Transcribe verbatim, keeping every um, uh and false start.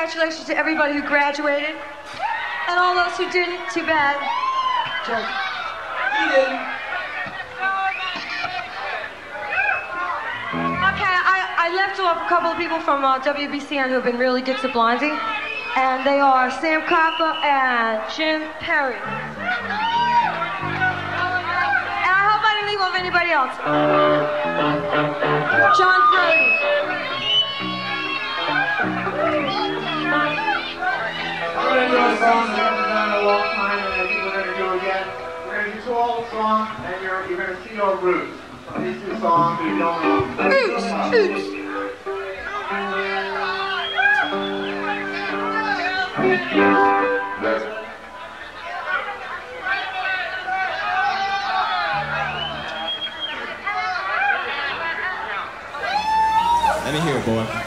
congratulations to everybody who graduated. And all those who didn't, too bad. Joke. He didn't. Okay, I, I left off a couple of people from uh, W B C N who have been really good to Blondie. And they are Sam Copper and Jim Perry. And I hope I didn't leave off anybody else. John Brody. We're going to do a song that we've done a long time, and I think we're going to do again. We're going to do two old songs, and you're, you're going to see your roots. From these two songs, you don't know. Oots, oots. Let me hear it, boy.